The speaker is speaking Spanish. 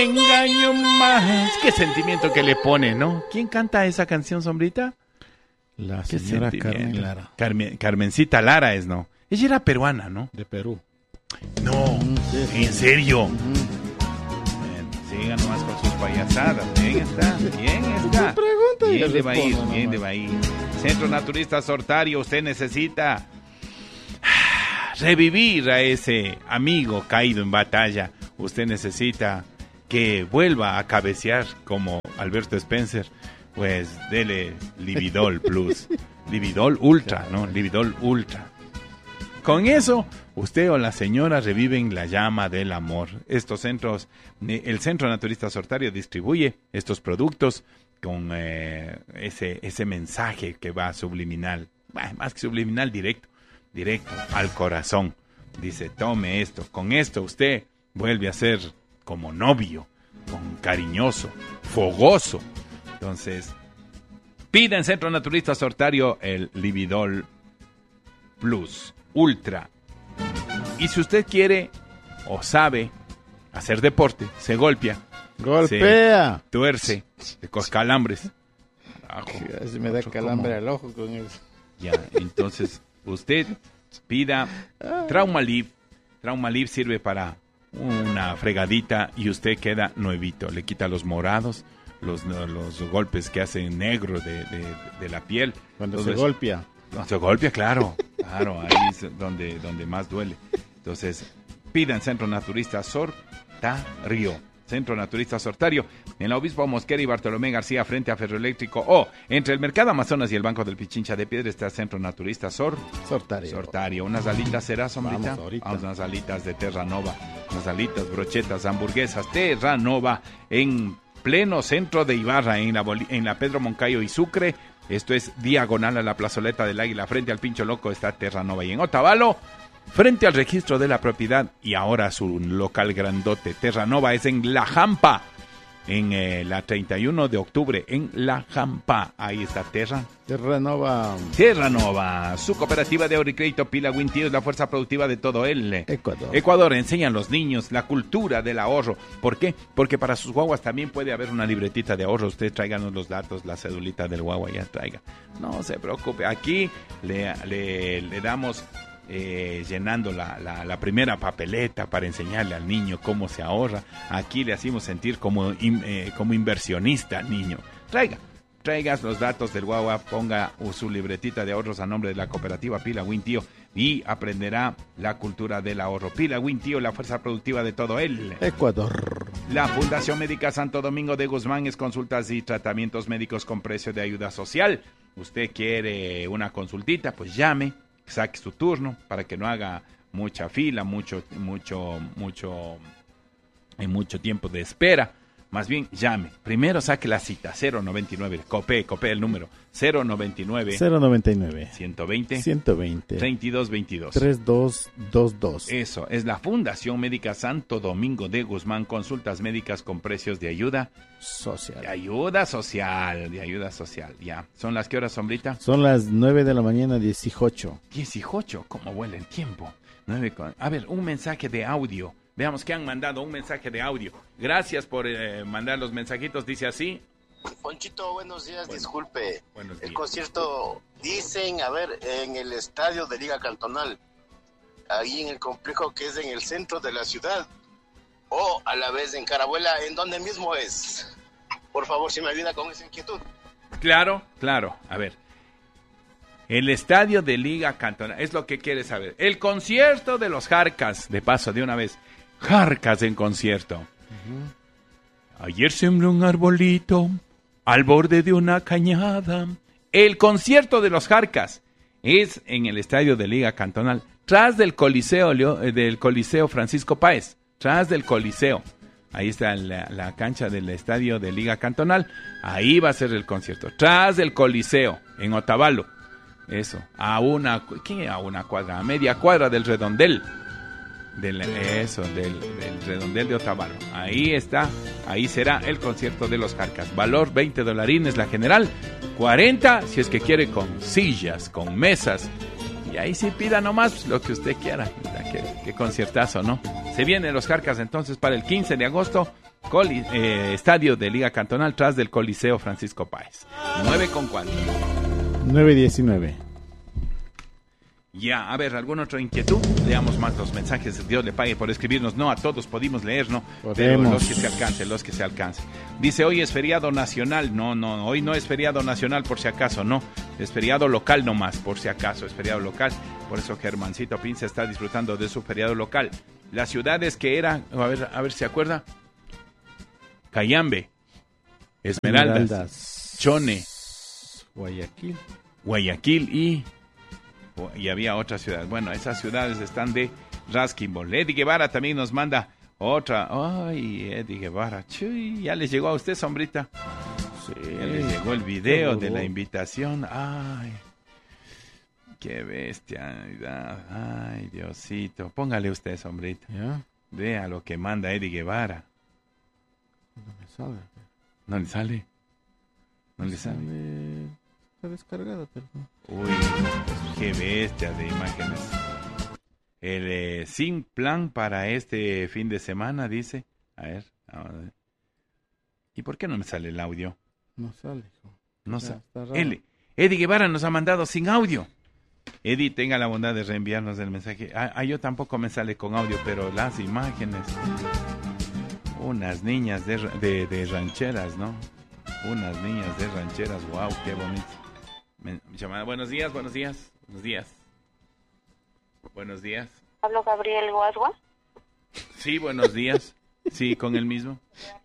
Engaño más. Qué sentimiento que le pone, ¿no? ¿Quién canta esa canción, Sombrita? La señora Carmen Lara. Carmencita Lara es, ¿no? Ella era peruana, ¿no? De Perú. No, sí. ¿En serio? Sigan nomás con sus payasadas. Bien está. Bien le va a ir, bien le va a ir. Centro Naturista Sortario, usted necesita revivir a ese amigo caído en batalla. Usted necesita que vuelva a cabecear como Alberto Spencer. Pues dele Lividol Plus. Lividol Ultra, ¿no? Lividol Ultra. Con eso, usted o la señora reviven la llama del amor. Estos centros, el Centro Naturista Sortario distribuye estos productos con ese mensaje que va subliminal, más que subliminal, directo al corazón. Dice, tome esto, con esto usted vuelve a ser como novio, con cariñoso, fogoso. Entonces, pida en Centro Naturista Sortario el Lividol Plus Ultra. Y si usted quiere o sabe hacer deporte, se golpea, se tuerce, se coge calambres. Si me da calambre al ojo con eso. Ya, entonces usted pida Traumalib. Traumalib sirve para una fregadita y usted queda nuevito. Le quita los morados, los golpes que hacen negro de la piel. Cuando entonces, se golpea. No, se golpea, claro, ahí es donde más duele. Entonces, pidan Centro Naturista Sortario. Centro Naturista Sortario, en la Obispo Mosquera y Bartolomé García, frente a Ferroeléctrico, o entre el Mercado Amazonas y el Banco del Pichincha de Piedra está Centro Naturista Sortario. Unas alitas, ¿será, Sombrita? Vamos, unas alitas de Terra Nova, unas alitas, brochetas, hamburguesas, Terra Nova, en pleno centro de Ibarra, en la Pedro Moncayo y Sucre. Esto es diagonal a la plazoleta del Águila, frente al Pincho Loco está Terra Nova. Y en Otavalo, frente al registro de la propiedad, y ahora su local grandote, Terra Nova, es en La Jampa, en la 31 de octubre, en La Jampa. Ahí está Terra Nova, su cooperativa de ahorro y crédito Pila Wintío es la fuerza productiva de todo el Ecuador. Enseñan a los niños la cultura del ahorro. ¿Por qué? Porque para sus guaguas también puede haber una libretita de ahorro. Usted tráiganos los datos, la cedulita del guagua, ya traiga. No se preocupe, aquí le damos llenando la primera papeleta para enseñarle al niño cómo se ahorra. Aquí le hacemos sentir como inversionista al niño. Traigas los datos del guagua, ponga su libretita de ahorros a nombre de la cooperativa Pila Wintío y aprenderá la cultura del ahorro. Pila Wintío, la fuerza productiva de todo el Ecuador. La Fundación Médica Santo Domingo de Guzmán es consultas y tratamientos médicos con precio de ayuda social. Usted quiere una consultita, pues llame, saque su turno para que no haga mucha fila, mucho tiempo de espera. Más bien, llame. Primero saque la cita, 099, copé el número, 099 120 3222. 3222. Eso, es la Fundación Médica Santo Domingo de Guzmán, consultas médicas con precios de ayuda social. De ayuda social, ya. ¿Son las qué horas, Sombrita? Son las 9 de la mañana, 18. 18, ¿cómo vuela el tiempo? A ver, un mensaje de audio. Veamos que han mandado un mensaje de audio. Gracias por mandar los mensajitos. Dice así. Ponchito, buenos días. Disculpe. Buenos días. El concierto, dicen, en el estadio de Liga Cantonal, ahí en el complejo que es en el centro de la ciudad, o a la vez en Carabuela, ¿en dónde mismo es? Por favor, si me ayuda con esa inquietud. Claro. A ver. El estadio de Liga Cantonal, es lo que quiere saber. El concierto de los Jarcas, de paso, de una vez. Jarcas en concierto. Ayer sembré un arbolito al borde de una cañada. El concierto de los Jarcas es en el estadio de Liga Cantonal, tras del Coliseo Francisco Páez, tras del Coliseo. Ahí está la cancha del estadio de Liga Cantonal. Ahí va a ser el concierto, tras del Coliseo, en Otavalo. Eso, a media cuadra del redondel. Del redondel de Otavalo. Ahí está, ahí será el concierto de los Jarcas. Valor $20 la general, 40 si es que quiere con sillas, con mesas. Y ahí sí pida nomás lo que usted quiera. Qué conciertazo, ¿no? Se vienen los Jarcas entonces para el 15 de agosto estadio de Liga Cantonal tras del Coliseo Francisco Páez. 9:4. 9:19. Ya, a ver, ¿alguna otra inquietud? Leamos más los mensajes. Dios le pague por escribirnos. No, a todos podemos leer, ¿no? Podemos. Pero los que se alcance. Dice, hoy es feriado nacional. No, hoy no es feriado nacional por si acaso, no. Es feriado local nomás, por si acaso. Es feriado local. Por eso Germancito Pinza está disfrutando de su feriado local. Las ciudades que eran, a ver si se acuerda. Cayambe, Esmeraldas, Chone, Guayaquil y había otras ciudades. Bueno, esas ciudades están de Rasquimbol. Eddie Guevara también nos manda otra. Ay, Eddie Guevara. Chuy, ya les llegó a usted, sombrita. Sí. Ya les llegó el video de la invitación. Ay, qué bestialidad. Ay, Diosito. Póngale usted, sombrita. ¿Ya? Vea lo que manda Eddie Guevara. No me sale. ¿No le sale? ¿No le sale? Está descargado, pero no. Uy, qué bestia de imágenes. El sin plan para este fin de semana, dice. A ver. ¿Y por qué no me sale el audio? No sale, hijo. No Ya, sale. está raro. Eddie Guevara nos ha mandado sin audio. Eddie, tenga la bondad de reenviarnos el mensaje. Yo tampoco me sale con audio, pero las imágenes. Unas niñas de rancheras, ¿no? Unas niñas de rancheras, wow, qué bonito. Llamada, buenos días. Buenos días. ¿Hablo Gabriel Guasua? Sí, buenos días. Sí, con el mismo.